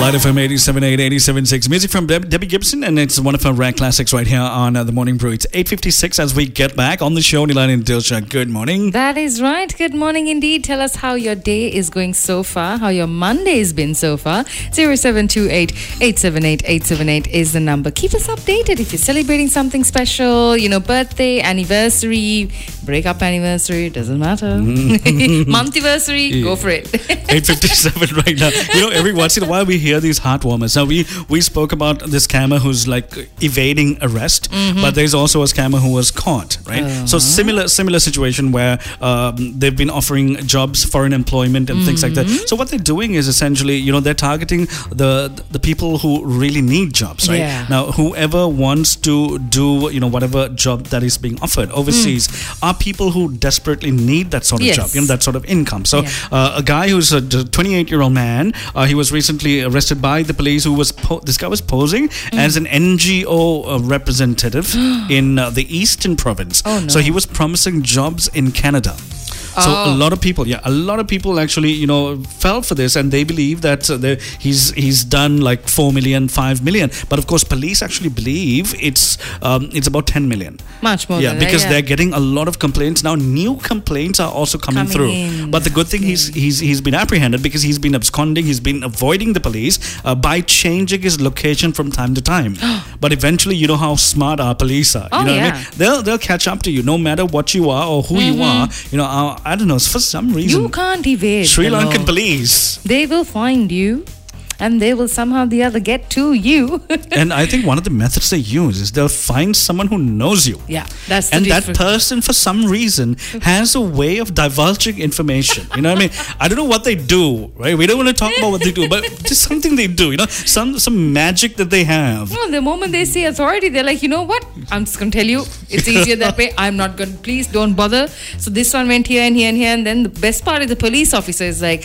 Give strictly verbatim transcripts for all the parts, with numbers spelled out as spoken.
Light F M eighty-seven point eight, eighty-seven point six. Music from Deb- Debbie Gibson, and it's one of her rare classics right here on uh, The Morning Brew. It's eight fifty-six as we get back on the show. Nilan and Dilsha, good morning. That is right. Good morning indeed. Tell us how your day is going so far, how your Monday has been so far. zero seven two eight, eight seven eight, eight seven eight is the number. Keep us updated if you're celebrating something special, you know, birthday, anniversary, breakup anniversary, doesn't matter. Month-iversary, yeah. Go for it. eight fifty-seven right now. You know, every once in a while we hear these heartwarmers. Now, we, we spoke about this scammer who's like evading arrest, mm-hmm. but there's also a scammer who was caught, right? Uh-huh. So similar similar situation where um, they've been offering jobs, foreign employment and mm-hmm. things like that. So what they're doing is essentially, you know, they're targeting the the people who really need jobs, right? Yeah. Now, whoever wants to do, you know, whatever job that is being offered overseas mm. are people who desperately need that sort of yes. job, you know, that sort of income. So yeah. uh, a guy who's a twenty-eight-year-old man, uh, he was recently arrested by the police who was, po- this guy was posing mm. as an N G O uh, representative in uh, the Eastern Province. Oh, no. So he was promising jobs in Canada. So oh. a lot of people, yeah, a lot of people actually, you know, fell for this, and they believe that uh, he's he's done like four million, five million. But of course, police actually believe it's um, it's about ten million. Much more. Yeah, than because that, yeah. they're getting a lot of complaints now. New complaints are also coming, coming through. In. But the good thing, he's he's he's been apprehended because he's been absconding. He's been avoiding the police uh, by changing his location from time to time. But eventually, you know how smart our police are. Oh, you know yeah. what I mean? They'll they'll catch up to you no matter what you are or who mm-hmm. you are. You know, our, I don't know, for some reason you can't evade Sri the Lankan law. Police. They will find you, and they will somehow or the other get to you. And I think one of the methods they use is they'll find someone who knows you. Yeah, that's the And difference. that person, for some reason, has a way of divulging information. You know what I mean? I don't know what they do, right? We don't want to talk about what they do, but just something they do, you know, some some magic that they have. Well, the moment they see authority, they're like, you know what? I'm just going to tell you, it's easier that way. I'm not going to, please don't bother. So this one went here and here and here. And then the best part is the police officer is like,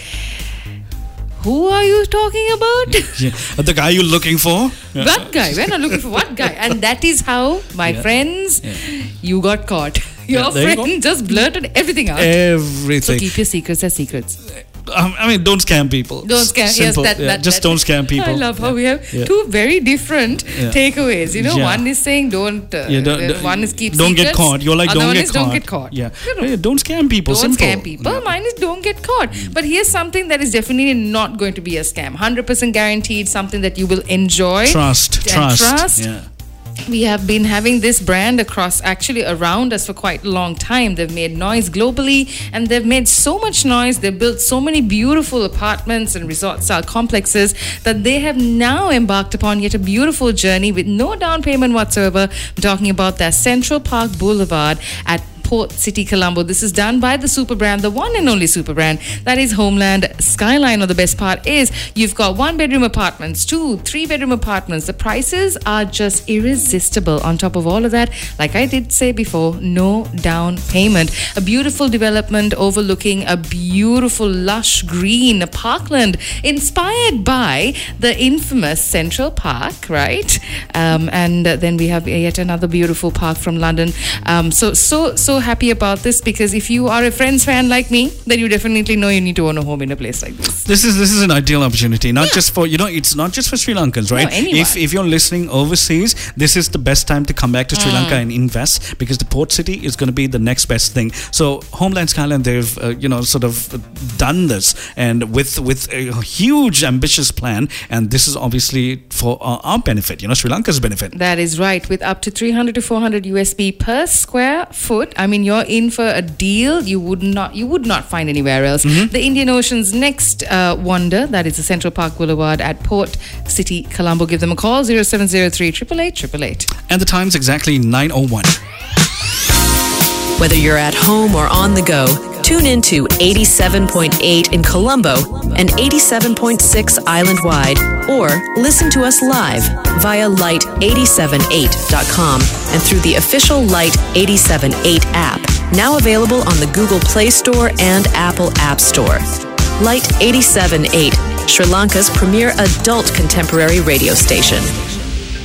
who are you talking about? Yeah. The guy you're looking for? Yeah. That guy. We're not looking for what guy? And that is how, my yeah. friends, yeah. you got caught. Your yeah, friend you just blurted everything out. Everything. So keep your secrets as secrets. Um, I mean, don't scam people. Don't scam. Simple. Yes, that, yeah. that, Just that, don't scam people. I love how yeah. we have yeah. two very different yeah. takeaways. You know, yeah. one is saying don't. Uh, yeah, don't, don't one is keep don't secrets. get caught. You're like Other don't one get is caught. Don't get caught. Yeah. You know, yeah. Don't scam people. Don't Simple. scam people. Yeah. Mine is don't get caught. Mm. But here's something that is definitely not going to be a scam. one hundred percent guaranteed. Something that you will enjoy. Trust. And trust. Trust. Yeah. We have been having this brand across, actually around us for quite a long time. They've made noise globally, and they've made so much noise. They've built so many beautiful apartments and resort-style complexes that they have now embarked upon yet a beautiful journey with no down payment whatsoever. I'm talking about their Central Park Boulevard at Port City, Colombo. This is done by the super brand, the one and only super brand, that is Homeland Skyline. Or the best part is you've got one bedroom apartments, two, three bedroom apartments. The prices are just irresistible. On top of all of that, like I did say before, no down payment. A beautiful development overlooking a beautiful lush green parkland inspired by the infamous Central Park, right? Um, and then we have yet another beautiful park from London. Um, so, so, so happy about this, because if you are a Friends fan like me, then you definitely know you need to own a home in a place like this. This is this is an ideal opportunity, not yeah. just for, you know, it's not just for Sri Lankans, right? No, anyone. If if you're listening overseas, this is the best time to come back to Sri mm. Lanka and invest, because the port city is going to be the next best thing. So Homeland Skyline, they've uh, you know sort of done this, and with with a huge ambitious plan, and this is obviously for our, our benefit, you know, Sri Lanka's benefit. That is right, with up to three hundred to four hundred U S D per square foot. I mean, you're in for a deal you would not you would not find anywhere else. Mm-hmm. The Indian Ocean's next uh, wonder, that is the Central Park Boulevard at Port City, Colombo. Give them a call, zero seven zero three, eight eight eight, eight eight eight. And the time's exactly nine oh one. Whether you're at home or on the go, tune in to eighty-seven point eight in Colombo and eighty-seven point six island-wide, or listen to us live via light eight seven eight dot com and through the official Light eighty-seven point eight app, now available on the Google Play Store and Apple App Store. Light eighty-seven point eight, Sri Lanka's premier adult contemporary radio station.